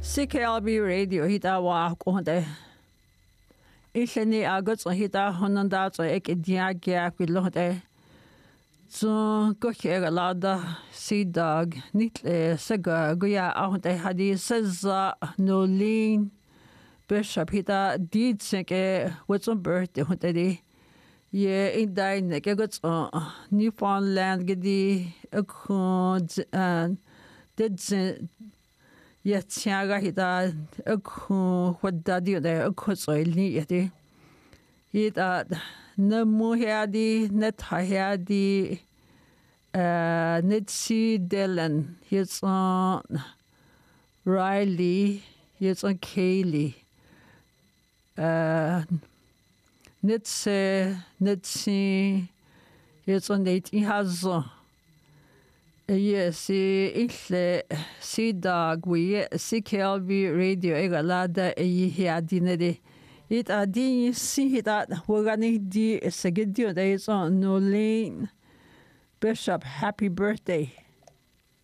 CKLB Radio hita wa konde. Isheni agot hita honanda so ek diagia kwilohde. So gochega lada sidag nitle saga goya ahonde hadi seza nolin Bishop hita did seke what's on birthday honde ye in dine got Newfoundland gedi and did Yetiaga hita what daddy there soilni yeti hita namuhadi netahadi Nitsi Dillon hits on Riley hits on Kaylee Nitsi hits on Nate Hazo. Yes, si dog we CKLB radio egalada hiadinede. It adi see that wagani di segidio days on no lane Bishop happy birthday.